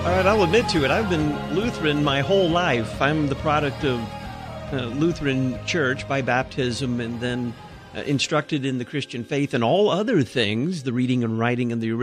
All right, I'll admit to it. I've been Lutheran my whole life. I'm the product of Lutheran Church by baptism and then instructed in the Christian faith and all other things, the reading and writing and the